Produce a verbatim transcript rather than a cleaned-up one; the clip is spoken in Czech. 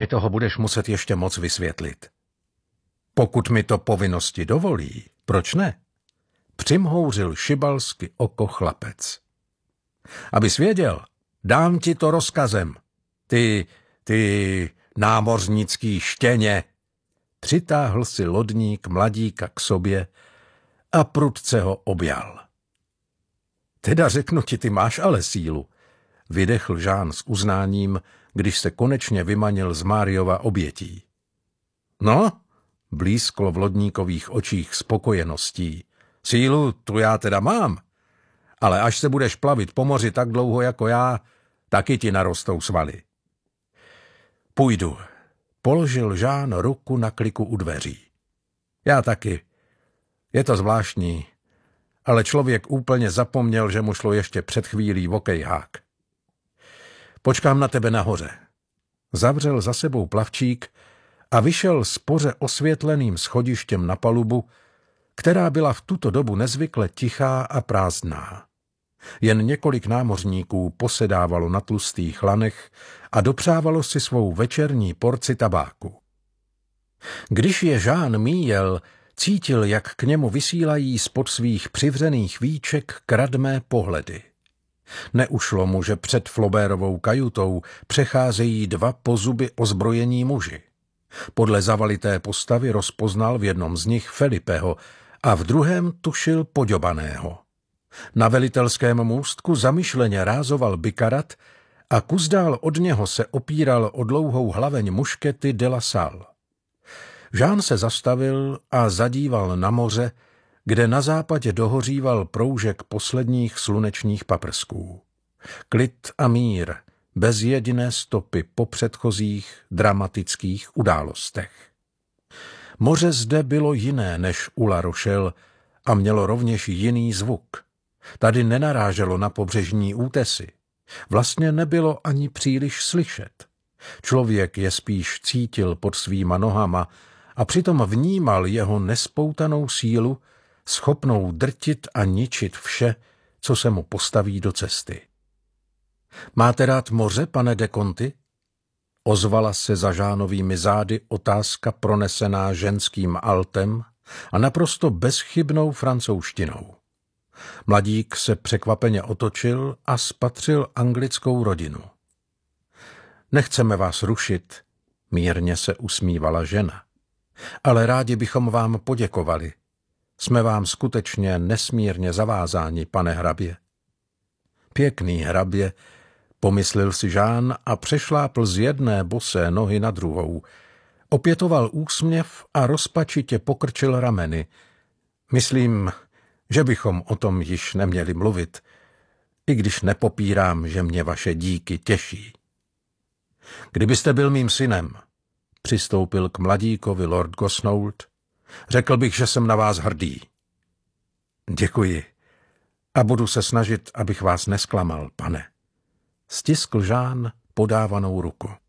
toho budeš muset ještě moc vysvětlit. Pokud mi to povinnosti dovolí, proč ne? Přimhouřil šibalsky oko chlapec. Abys věděl, dám ti to rozkazem. Ty, ty námořnický štěně. Přitáhl si lodník mladíka k sobě a prudce ho objal. Teda řeknu ti, ty máš ale sílu, vydechl Jean s uznáním, když se konečně vymanil z Máriova obětí. No, blízklo v lodníkových očích spokojeností. Sílu tu já teda mám, ale až se budeš plavit po moři tak dlouho jako já, taky ti narostou svaly. Půjdu, položil Jean ruku na kliku u dveří. Já taky. Je to zvláštní, ale člověk úplně zapomněl, že mu šlo ještě před chvílí v okejhák. Počkám na tebe nahoře. Zavřel za sebou plavčík a vyšel s poře osvětleným schodištěm na palubu, která byla v tuto dobu nezvykle tichá a prázdná. Jen několik námořníků posedávalo na tlustých lanech a dopřávalo si svou večerní porci tabáku. Když je Jean míjel, cítil, jak k němu vysílají spod svých přivřených víček kradmé pohledy. Neušlo mu, že před Flaubertovou kajutou přecházejí dva po zuby ozbrojení muži. Podle zavalité postavy rozpoznal v jednom z nich Felipeho a v druhém tušil Poďobaného. Na velitelském můstku zamyšleně rázoval Bikarat a kus dál od něho se opíral o dlouhou hlaveň muškety de la Salle. Jean se zastavil a zadíval na moře, kde na západě dohoříval proužek posledních slunečních paprsků. Klid a mír, bez jediné stopy po předchozích dramatických událostech. Moře zde bylo jiné než u La Rochelle a mělo rovněž jiný zvuk. Tady nenaráželo na pobřežní útesy. Vlastně nebylo ani příliš slyšet. Člověk je spíš cítil pod svýma nohama a přitom vnímal jeho nespoutanou sílu, schopnou drtit a ničit vše, co se mu postaví do cesty. Máte rád moře, pane de Conti? Ozvala se za Jeanovými zády otázka pronesená ženským altem a naprosto bezchybnou francouzštinou. Mladík se překvapeně otočil a spatřil anglickou rodinu. Nechceme vás rušit, mírně se usmívala žena, ale rádi bychom vám poděkovali. Jsme vám skutečně nesmírně zavázáni, pane hrabě. Pěkný hrabě, pomyslel si Jean a přešlápl z jedné bosé nohy na druhou. Opětoval úsměv a rozpačitě pokrčil rameny. Myslím, že bychom o tom již neměli mluvit, i když nepopírám, že mě vaše díky těší. Kdybyste byl mým synem, přistoupil k mladíkovi lord Gosnold, řekl bych, že jsem na vás hrdý. Děkuji a budu se snažit, abych vás nesklamal, pane. Stiskl Jean podávanou ruku.